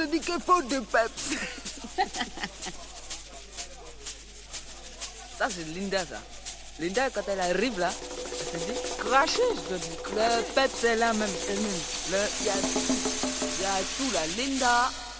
te dis qu'il faut de peps. Ça, c'est Linda, ça. Linda, quand elle arrive là, elle se dit, crachez, je te dis. Le peps, c'est là même. Il y a tout là. Linda.